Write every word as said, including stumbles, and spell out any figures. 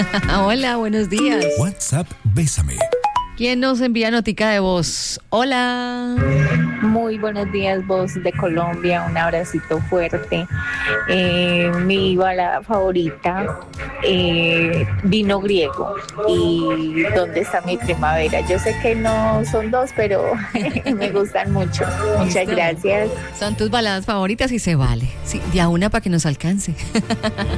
Hola, buenos días. WhatsApp Bésame. ¿Quién nos envía notica de voz? Hola. Muy buenos días, voz de Colombia, un abracito fuerte. Eh, mi balada favorita, eh, Vino Griego y ¿Dónde está mi primavera? Yo sé que no son dos, pero me gustan mucho. Muchas Listo. gracias. Son tus baladas favoritas y se vale. Sí, de a una para que nos alcance.